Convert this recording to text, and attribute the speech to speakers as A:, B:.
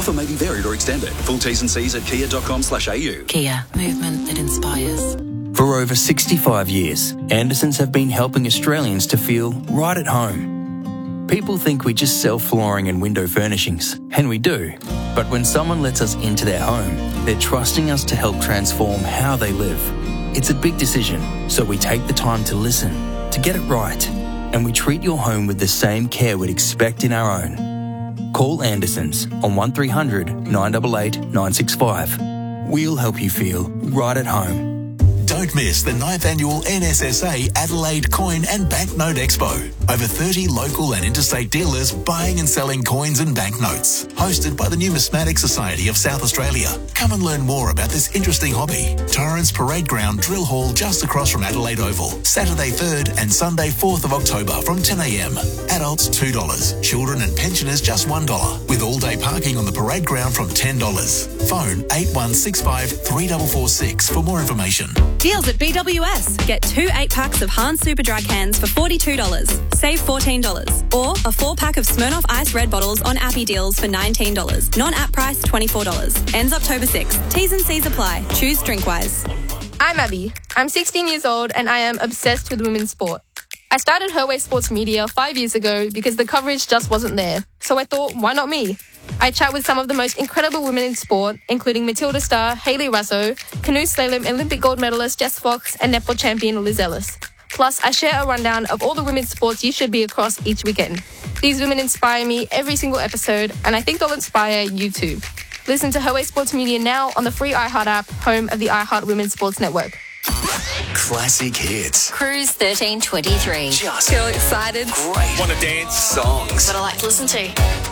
A: Offer may be varied or extended. Full T's and C's at kia.com/au.
B: Kia, movement that inspires.
C: For over 65 years, Andersons have been helping Australians to feel right at home. People think we just sell flooring and window furnishings, and we do. But when someone lets us into their home, they're trusting us to help transform how they live. It's a big decision, so we take the time to listen, to get it right, and we treat your home with the same care we'd expect in our own. Call Andersons on 1300 988 965. We'll help you feel right at home.
D: Don't miss the 9th annual NSSA Adelaide Coin and Banknote Expo. Over 30 local and interstate dealers buying and selling coins and banknotes. Hosted by the Numismatic Society of South Australia. Come and learn more about this interesting hobby. Torrens Parade Ground Drill Hall just across from Adelaide Oval. Saturday 3rd and Sunday 4th of October from 10 a.m. Adults $2. Children and pensioners just $1. With all-day parking on the parade ground from $10. Phone 8165 3446 for more information.
E: Deals at BWS. Get 2 8-packs of Hans Super Dry cans for $42. Save $14. Or a 4-pack of Smirnoff Ice Red bottles on Appy Deals for $19. Non-app price $24. Ends October 6th. T's and C's apply. Choose Drinkwise.
F: I'm Abby. I'm 16 years old and I am obsessed with women's sport. I started Her Way Sports Media 5 years ago because the coverage just wasn't there. So I thought, why not me? I chat with some of the most incredible women in sport, including Matilda Starr, Hayley Raso, canoe slalom Olympic gold medalist Jess Fox, and netball champion Liz Ellis. Plus, I share a rundown of all the women's sports you should be across each weekend. These women inspire me every single episode, and I think they'll inspire you too. Listen to Her Way Sports Media now on the free iHeart app, home of the iHeart Women's Sports Network.
A: Classic hits.
B: Cruise 1323.
A: Just
E: Feel excited.
A: great.
G: Want to dance?
A: Songs.
B: What I like to listen to.